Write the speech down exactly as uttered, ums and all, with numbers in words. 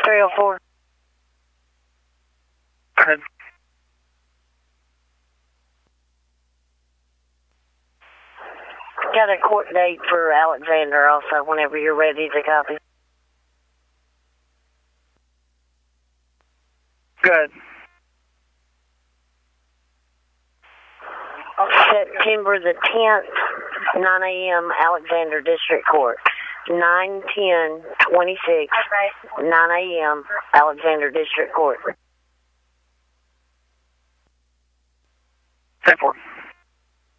three oh four. Good. Got a court date for Alexander also whenever you're ready to copy. Good. September the tenth, nine a.m., Alexander District Court. nine ten twenty-six, nine a.m., Alexander District Court. ten four.